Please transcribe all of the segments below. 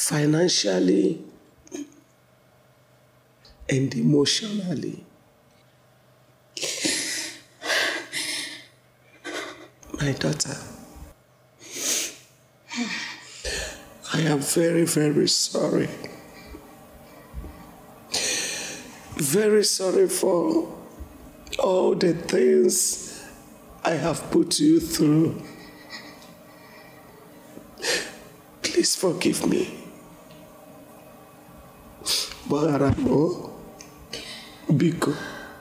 financially, and emotionally. My daughter, I am very, very sorry. Very sorry for all the things I have put you through. Please forgive me. Bagaramo, Biko.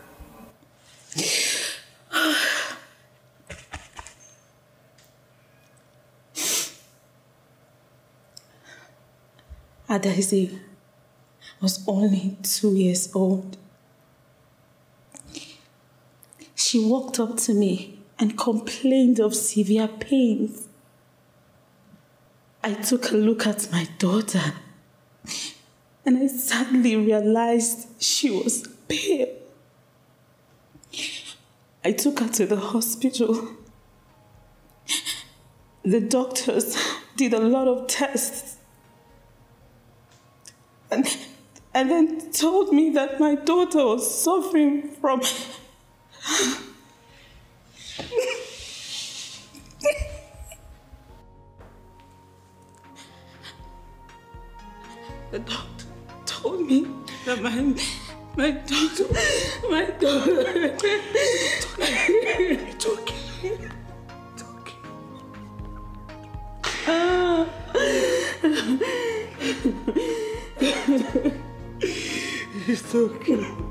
Adaeze was only 2 years old. She walked up to me and complained of severe pains. I took a look at my daughter and I sadly realized she was pale. I took her to the hospital. The doctors did a lot of tests and then told me that my daughter was suffering from the doctor told me that my daughter. It's okay. It's okay.